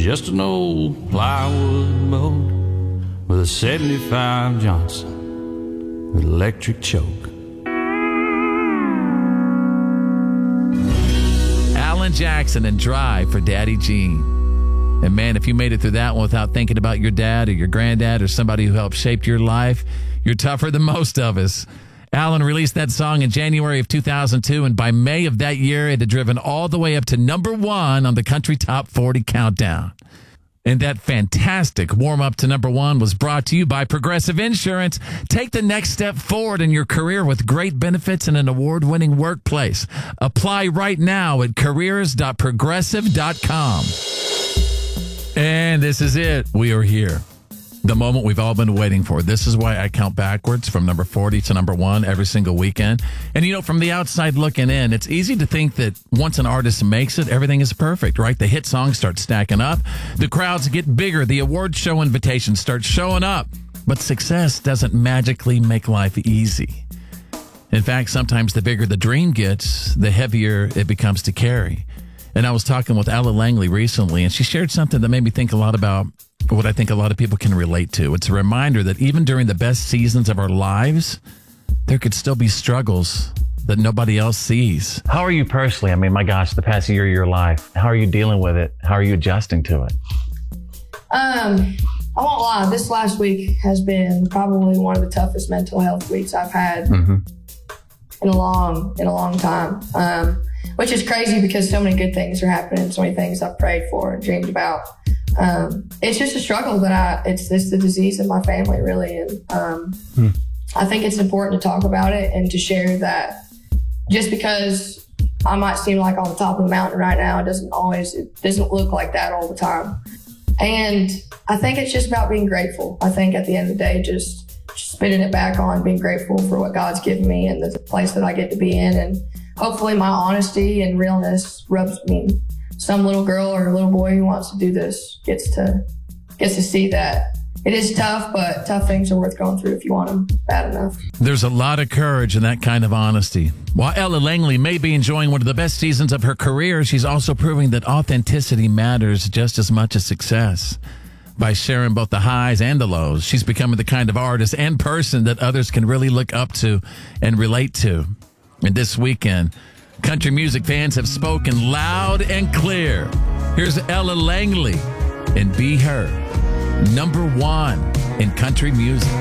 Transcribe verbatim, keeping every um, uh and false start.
just an old plywood boat with a seventy-five Johnson with electric choke. Alan Jackson and Drive for Daddy Gene. And man, if you made it through that one without thinking about your dad or your granddad or somebody who helped shape your life, you're tougher than most of us. Alan released that song in January of two thousand two, and by May of that year, it had driven all the way up to number one on the Country Top forty Countdown. And that fantastic warm-up to number one was brought to you by Progressive Insurance. Take the next step forward in your career with great benefits and an award-winning workplace. Apply right now at careers dot progressive dot com. And this is it. We are here. The moment we've all been waiting for. This is why I count backwards from number forty to number one every single weekend. And, you know, from the outside looking in, it's easy to think that once an artist makes it, everything is perfect, right? The hit songs start stacking up. The crowds get bigger. The award show invitations start showing up. But success doesn't magically make life easy. In fact, sometimes the bigger the dream gets, the heavier it becomes to carry. And I was talking with Ella Langley recently, and she shared something that made me think a lot about what I think a lot of people can relate to. It's a reminder that even during the best seasons of our lives, there could still be struggles that nobody else sees. How are you personally? I mean, my gosh, the past year of your life, how are you dealing with it? How are you adjusting to it? Um, I won't lie. This last week has been probably one of the toughest mental health weeks I've had mm-hmm. in a long, in a long time. Um, which is crazy because so many good things are happening, so many things I've prayed for and dreamed about. Um, it's just a struggle that I, it's, it's the disease of my family, really. And um, hmm. I think it's important to talk about it and to share that just because I might seem like on the top of the mountain right now, it doesn't always, it doesn't look like that all the time. And I think it's just about being grateful. I think at the end of the day, just, just spinning it back on being grateful for what God's given me and the place that I get to be in. And hopefully my honesty and realness rubs me. Some little girl or a little boy who wants to do this gets to gets to see that it is tough, but tough things are worth going through if you want them bad enough. There's a lot of courage in that kind of honesty. While Ella Langley may be enjoying one of the best seasons of her career, she's also proving that authenticity matters just as much as success. By sharing both the highs and the lows, she's becoming the kind of artist and person that others can really look up to and relate to. And this weekend, country music fans have spoken loud and clear. Here's Ella Langley and Be Her, number one in country music.